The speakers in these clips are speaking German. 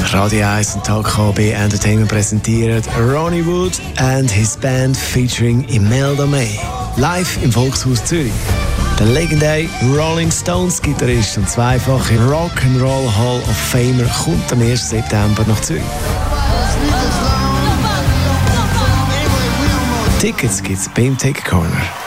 Radio 1 und Talk KB Entertainment präsentiert Ronnie Wood and his band featuring Imelda May. Live im Volkshaus Zürich. Der legendäre Rolling Stones Gitarrist und zweifache Rock'n'Roll Hall of Famer kommt am 1. September nach Zürich. Tickets gibt's beim Ticket Corner.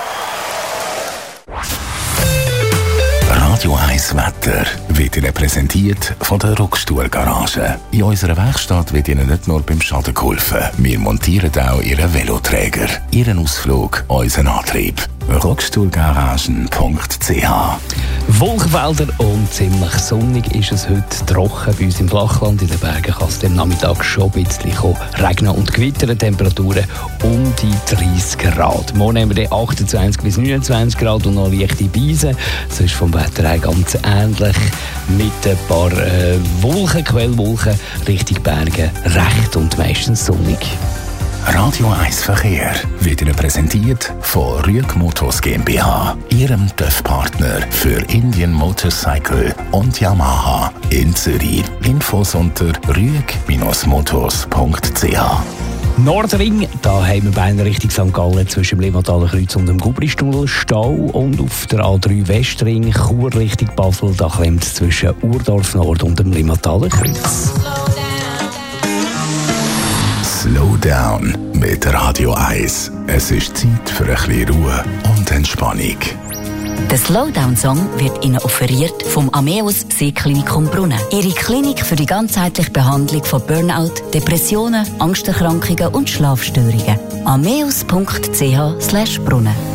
Radio 1 Wetter wird Ihnen präsentiert von der Rockstuhl-Garage. In unserer Werkstatt wird Ihnen nicht nur beim Schaden geholfen. Wir montieren auch Ihren Veloträger, Ihren Ausflug, unseren Antrieb. Rockstuhlgaragen.ch. Wolkenfelder und ziemlich sonnig ist es heute, trocken bei uns im Flachland. In den Bergen kann es am Nachmittag schon ein bisschen regnen und gewittern. Temperaturen um die 30 Grad. Morgen haben wir 28 bis 29 Grad und noch leichte Beise. Das ist vom Wetter her ganz ähnlich mit ein paar Quellwolken Richtung Berge, recht und meistens sonnig. Radio 1 Verkehr wird Ihnen präsentiert von Rüeg Motors GmbH, Ihrem TÜV-Partner für Indian Motorcycle und Yamaha in Zürich. Infos unter rüeg-motors.ch. Nordring, da haben wir beinahe Richtung St. Gallen zwischen dem Limataler Kreuz und dem Gubristunnel Stau. Und auf der A3 Westring, Chur Richtung Basel, da klemmt es zwischen Urdorf Nord und dem Limataler Kreuz. Slow down mit Radio 1. Es ist Zeit für ein bisschen Ruhe und Entspannung. Der Slowdown-Song wird Ihnen offeriert vom Ameus Seeklinikum Brunnen. Ihre Klinik für die ganzheitliche Behandlung von Burnout, Depressionen, Angsterkrankungen und Schlafstörungen. ameus.ch/Brunnen